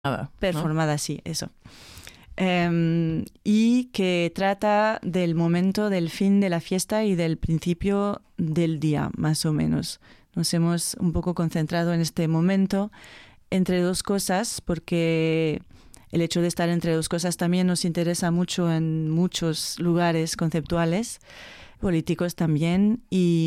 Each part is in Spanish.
¿no? Performada, sí, eso. Y que trata del momento del fin de la fiesta y del principio del día, más o menos. Nos hemos un poco concentrado en este momento entre dos cosas, porque el hecho de estar entre dos cosas también nos interesa mucho en muchos lugares conceptuales, políticos también.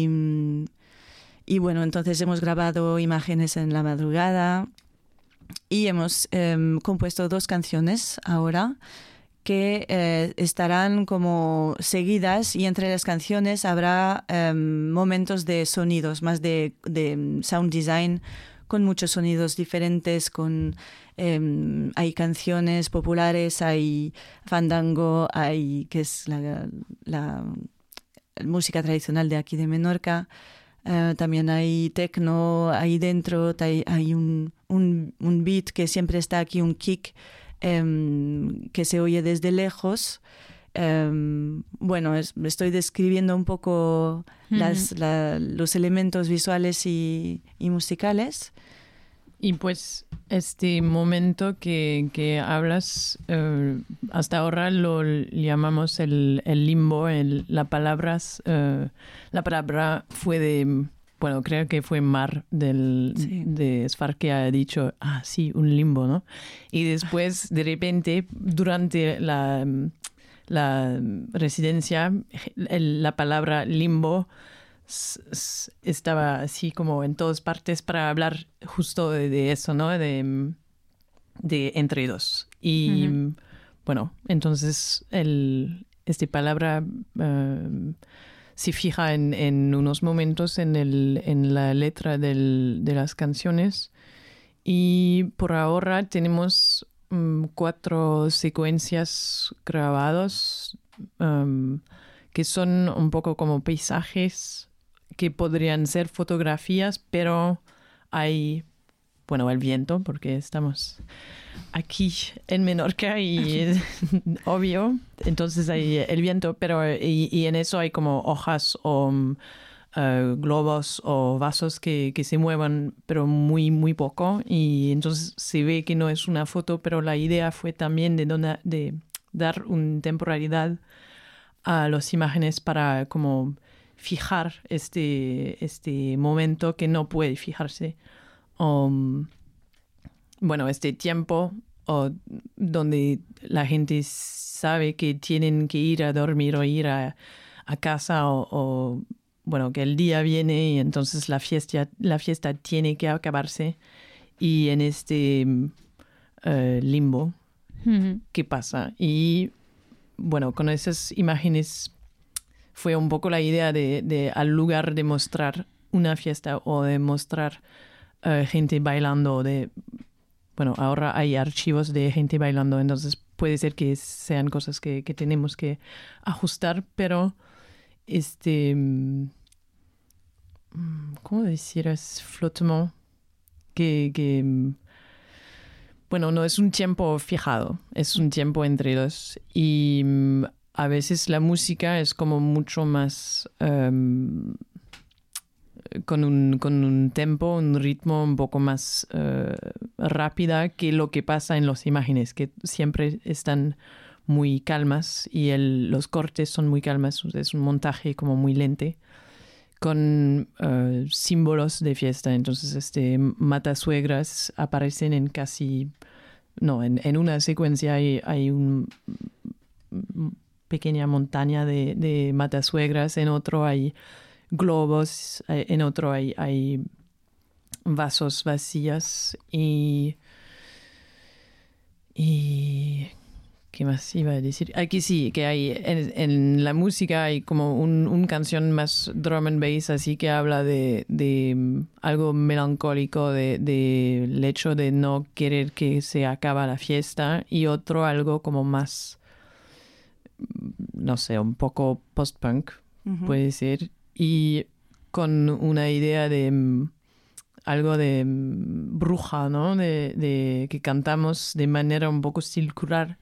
Y bueno, entonces hemos grabado imágenes en la madrugada y hemos compuesto 2 canciones ahora que estarán como seguidas, y entre las canciones habrá momentos de sonidos, más de sound design, con muchos sonidos diferentes, hay canciones populares, hay fandango, hay que es la música tradicional de aquí de Menorca. También hay techno ahí dentro, hay un beat que siempre está aquí, un kick que se oye desde lejos. Bueno, estoy describiendo un poco los elementos visuales y musicales. Y pues este momento que hablas, hasta ahora lo llamamos el limbo. La palabra fue de, bueno, creo que fue Mar de Sfar que ha dicho, sí, un limbo, ¿no? Y después, de repente, durante la residencia, la palabra limbo estaba así como en todas partes para hablar justo de eso, ¿no? De entre dos. Y bueno, entonces esta palabra se fija en unos momentos en la letra de las canciones. Y por ahora tenemos 4 secuencias grabadas que son un poco como paisajes que podrían ser fotografías, pero hay, bueno, el viento, porque estamos aquí en Menorca y obvio, entonces hay el viento, pero y en eso hay como hojas o globos o vasos que se muevan, pero muy, muy poco, y entonces se ve que no es una foto, pero la idea fue también de dar una temporalidad a las imágenes para como fijar este momento que no puede fijarse. Bueno, este tiempo donde la gente sabe que tienen que ir a dormir o ir a casa o bueno, que el día viene y entonces la fiesta tiene que acabarse, y en este limbo, ¿qué pasa? Y bueno, con esas imágenes fue un poco la idea de al lugar de mostrar una fiesta o de mostrar gente bailando, bueno, ahora hay archivos de gente bailando, entonces puede ser que sean cosas que tenemos que ajustar, pero ¿cómo decir? Es flottement, que bueno, no es un tiempo fijado, es un tiempo entre dos, y a veces la música es como mucho más con un tempo, un ritmo un poco más rápida que lo que pasa en las imágenes, que siempre están muy calmas y los cortes son muy calmas, es un montaje como muy lento con símbolos de fiesta. Entonces matasuegras aparecen en una secuencia hay una pequeña montaña de matasuegras, en otro hay globos, en otro hay vasos vacíos y ¿qué más iba a decir? Aquí sí, que hay en la música hay como una canción más drum and bass, así que habla de algo melancólico, del hecho de no querer que se acabe la fiesta, y otro algo como más, no sé, un poco post-punk, puede ser, y con una idea de algo de bruja, ¿no? De que cantamos de manera un poco circular,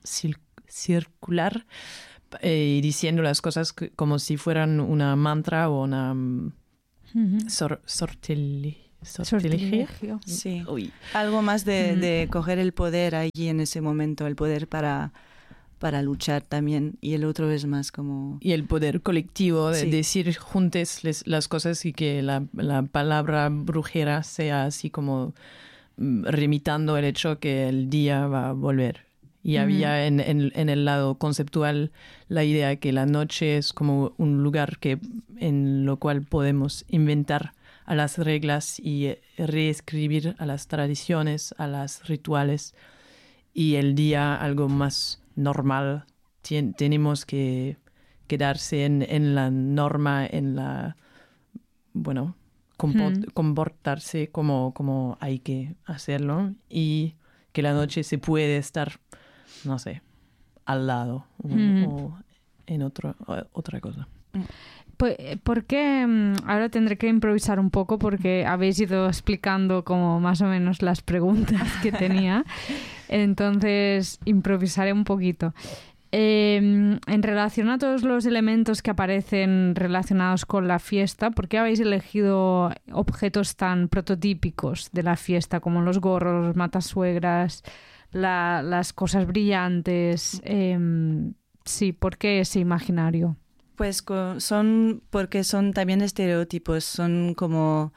y diciendo las cosas como si fueran una mantra o una Sortilegio. Sí. Uy. Algo más de coger el poder allí en ese momento, el poder para luchar también, y el otro es más como... Y el poder colectivo de Sí. decir juntos las cosas y que la palabra brujera sea así como remitando el hecho que el día va a volver. Y había en el lado conceptual la idea que la noche es como un lugar en lo cual podemos inventar a las reglas y reescribir a las tradiciones, a las rituales, y el día algo más normal. Tenemos que quedarse en la norma, en la, bueno, comportarse como hay que hacerlo, y que la noche se puede estar, no sé, al lado o en otra cosa. ¿Por qué? Ahora tendré que improvisar un poco porque habéis ido explicando como más o menos las preguntas que tenía. Entonces improvisaré un poquito. En relación a todos los elementos que aparecen relacionados con la fiesta, ¿por qué habéis elegido objetos tan prototípicos de la fiesta como los gorros, los matasuegras, las cosas brillantes? Sí, ¿por qué ese imaginario? Pues porque son también estereotipos, son como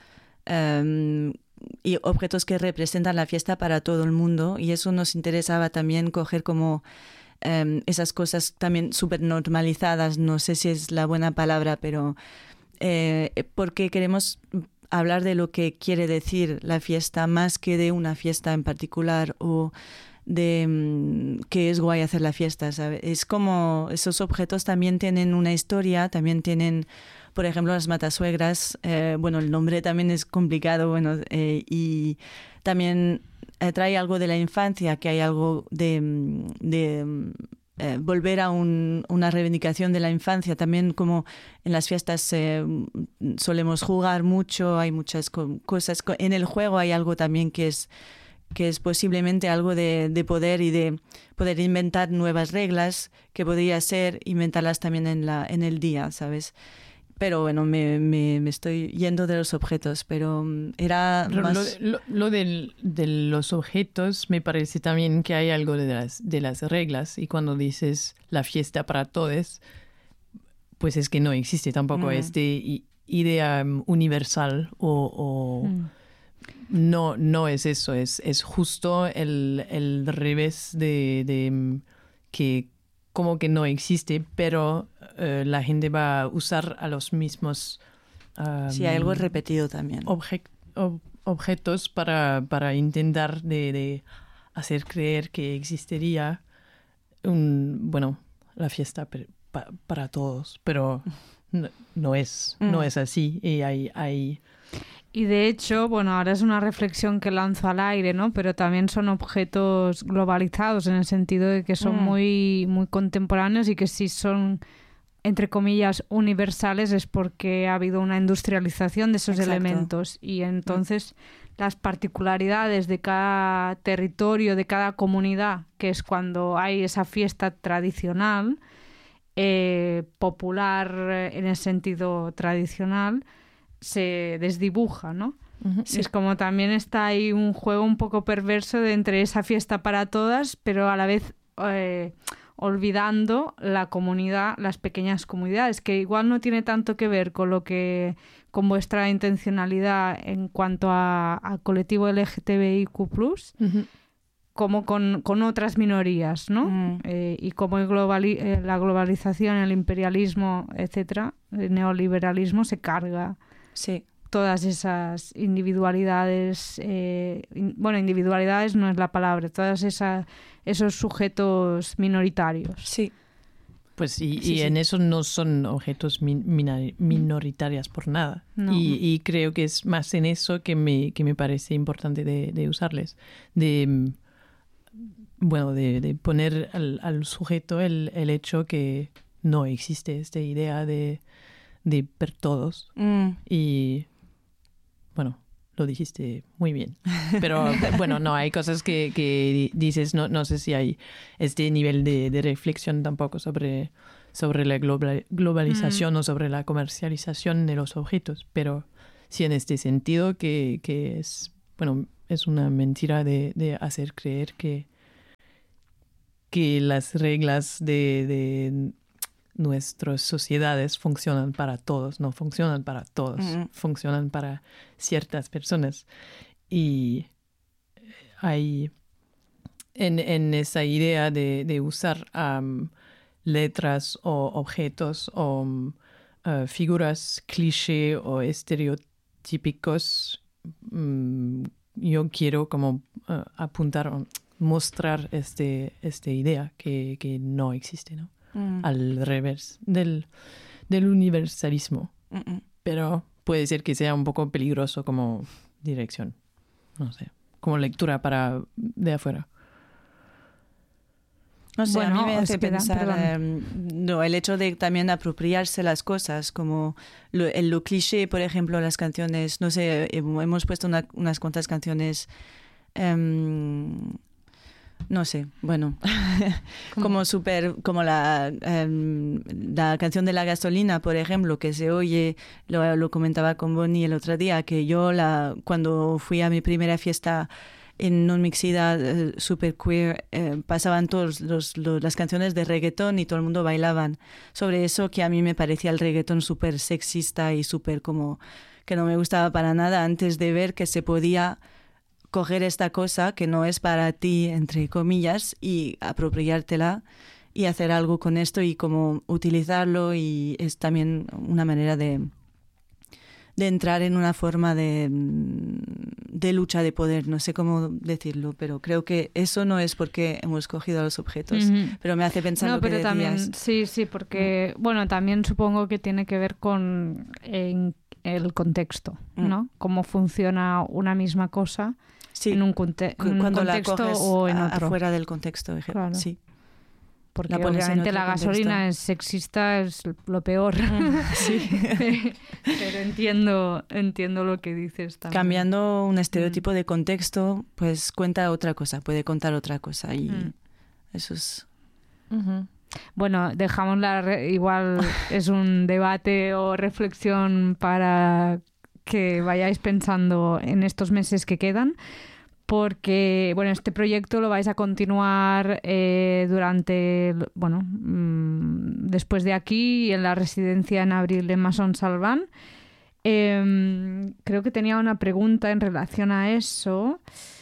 y objetos que representan la fiesta para todo el mundo, y eso nos interesaba también coger como esas cosas también súper normalizadas, no sé si es la buena palabra, pero porque queremos hablar de lo que quiere decir la fiesta más que de una fiesta en particular o de que es guay hacer la fiesta, ¿sabes? Es como esos objetos también tienen una historia, también tienen, por ejemplo, las matasuegras, bueno, el nombre también es complicado, bueno, y también trae algo de la infancia, que hay algo de volver a una reivindicación de la infancia. También como en las fiestas solemos jugar mucho, hay muchas cosas. En el juego hay algo también que es posiblemente algo de poder y de poder inventar nuevas reglas, que podría ser inventarlas también en el día, ¿sabes? Pero bueno, me estoy yendo de los objetos, pero era más... Lo de los objetos me parece también que hay algo de las reglas, y cuando dices la fiesta para todos, pues es que no existe tampoco esta idea universal o no es eso, es justo el revés de que como que no existe, pero la gente va a usar a los mismos sí, hay algo repetido también. Objetos para intentar de hacer creer que existiría la fiesta para todos, pero no es así, y hay Y de hecho, bueno, ahora es una reflexión que lanzo al aire, ¿no? Pero también son objetos globalizados en el sentido de que son muy, muy contemporáneos, y que si son, entre comillas, universales es porque ha habido una industrialización de esos elementos, y entonces las particularidades de cada territorio, de cada comunidad, que es cuando hay esa fiesta tradicional, popular en el sentido tradicional, se desdibuja, ¿no? Sí. Es como también está ahí un juego un poco perverso de entre esa fiesta para todas, pero a la vez olvidando la comunidad, las pequeñas comunidades, que igual no tiene tanto que ver con vuestra intencionalidad en cuanto a colectivo LGTBIQ+, como con otras minorías, ¿no? Y como la globalización, el imperialismo, etcétera, el neoliberalismo se carga todas esas individualidades, individualidades no es la palabra, todas esos sujetos minoritarios. Sí. Pues y en eso no son objetos minoritarios por nada. No. Y creo que es más en eso que me parece importante de usarles. De poner al sujeto el hecho que no existe esta idea de per todos. Y bueno, lo dijiste muy bien. Pero bueno, no, hay cosas que dices, no sé si hay este nivel de reflexión tampoco sobre la globalización o sobre la comercialización de los objetos, pero sí, en este sentido que es, bueno, es una mentira de hacer creer que las reglas de nuestras sociedades funcionan para todos, no funcionan para todos, funcionan para ciertas personas. Y hay en esa idea de usar letras o objetos o figuras cliché o estereotípicos, yo quiero como apuntar o mostrar esta idea que no existe, ¿no? Al revés del universalismo. Pero puede ser que sea un poco peligroso como dirección, no sé, como lectura de afuera. No sé, Bueno, a mí me hace espera, pensar el hecho de también apropiarse las cosas, como lo cliché, por ejemplo, las canciones, no sé, hemos puesto unas cuantas canciones, no sé, bueno, como la canción de la gasolina, por ejemplo, que se oye, lo comentaba con Bonnie el otro día, que yo cuando fui a mi primera fiesta en Non Mixida super queer, pasaban todas las canciones de reggaetón y todo el mundo bailaban sobre eso, que a mí me parecía el reggaetón súper sexista y súper como que no me gustaba para nada, antes de ver que se podía coger esta cosa que no es para ti, entre comillas, y apropiártela y hacer algo con esto y como utilizarlo, y es también una manera de entrar en una forma de lucha de poder, no sé cómo decirlo, pero creo que eso no es porque hemos cogido los objetos, pero me hace pensar lo que decías. También, sí, porque, bueno, también supongo que tiene que ver con el contexto, ¿no? Cómo funciona una misma cosa en un contexto la coges o en otro. Afuera del contexto, claro. Sí. Porque obviamente la gasolina es sexista, es lo peor. Sí. Pero entiendo lo que dices también. Cambiando un estereotipo de contexto, pues puede contar otra cosa, y eso es... Bueno, dejamos igual es un debate o reflexión para que vayáis pensando en estos meses que quedan. Porque, bueno, este proyecto lo vais a continuar después de aquí y en la residencia en abril de Mason Salván. Creo que tenía una pregunta en relación a eso,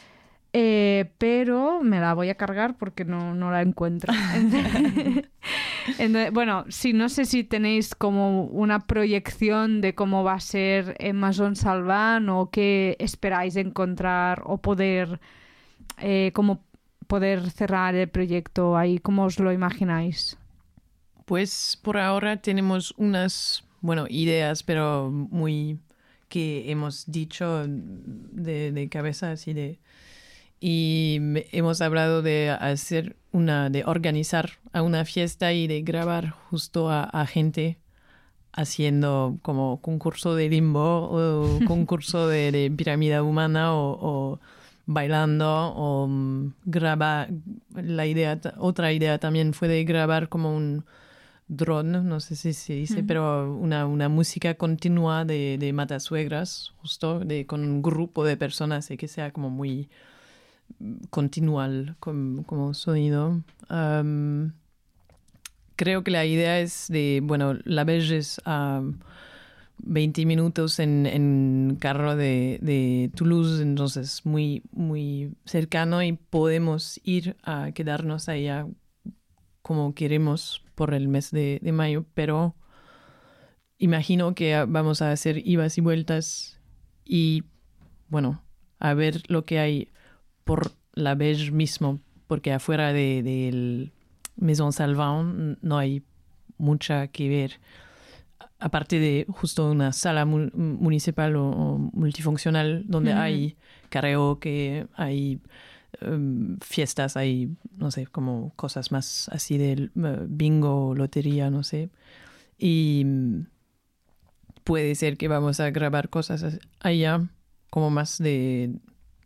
pero me la voy a cargar porque no la encuentro. Entonces, bueno, sí, no sé si tenéis como una proyección de cómo va a ser en Mason Salván o qué esperáis encontrar o cómo poder cerrar el proyecto ahí, ¿cómo os lo imagináis? Pues por ahora tenemos unas, ideas, pero muy que hemos dicho de cabeza, así y hemos hablado de de organizar a una fiesta y de grabar justo a gente haciendo como concurso de limbo o concurso de pirámide humana o bailando o grabar. Otra idea también fue de grabar como un drone, no sé si se dice, pero una música continua de matasuegras, justo con un grupo de personas y que sea como muy continual como sonido. Creo que la idea es La Beige es a 20 minutos en carro de Toulouse, entonces muy, muy cercano y podemos ir a quedarnos allá como queremos por el mes de mayo, pero imagino que vamos a hacer idas y vueltas y, a ver lo que hay por La Beige mismo, porque afuera del Maison Salván no hay mucha que ver, aparte de justo una sala municipal o multifuncional donde hay karaoke, hay fiestas, hay, no sé, como cosas más así del bingo, lotería, no sé. Y puede ser que vamos a grabar cosas allá, como más de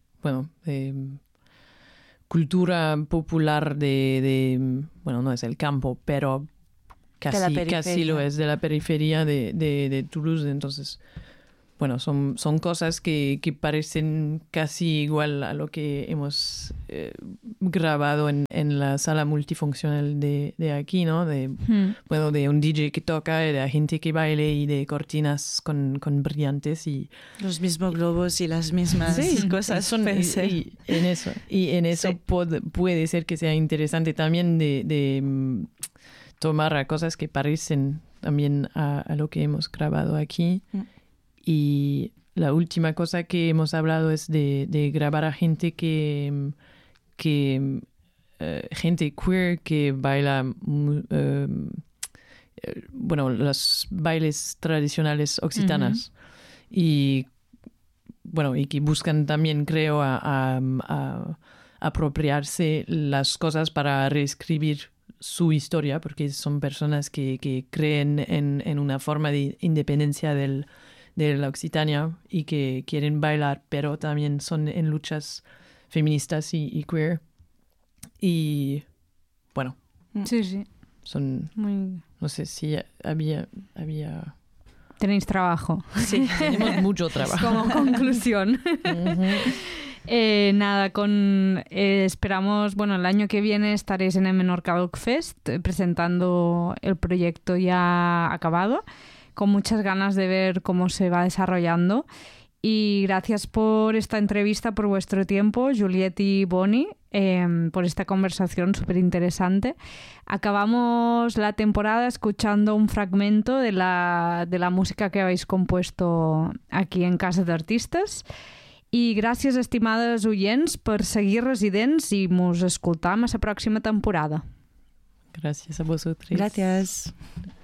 cultura popular no es el campo, pero casi lo es, de la periferia de Toulouse. Entonces bueno, son cosas que parecen casi igual a lo que hemos grabado en la sala multifuncional de aquí, ¿no? Bueno, de un DJ que toca, de la gente que baile y de cortinas con brillantes y... Los mismos globos y las mismas cosas. Y en eso puede ser que sea interesante también de tomar cosas que parecen también a lo que hemos grabado aquí. Y la última cosa que hemos hablado es de grabar a gente gente queer que baila bueno, los bailes tradicionales occitanas y bueno, y que buscan también, creo, a apropiarse las cosas para reescribir su historia, porque son personas que creen en una forma de independencia de la Occitania y que quieren bailar, pero también son en luchas feministas y queer. Y bueno, son... No sé si había... Tenéis trabajo. Sí, tenemos mucho trabajo. Como conclusión. Nada, esperamos, bueno, el año que viene estaréis en el Menorca Folk Fest presentando el proyecto ya acabado, con muchas ganas de ver cómo se va desarrollando. Y gracias por esta entrevista, por vuestro tiempo, Juliet y Bonnie, por esta conversación súper interesante. Acabamos la temporada escuchando un fragmento de la música que habéis compuesto aquí en Casa d'Artistes. I gràcies, estimades oients, per seguir residents i mos escoltam a la pròxima temporada. Gràcies a vosaltres. Gràcies.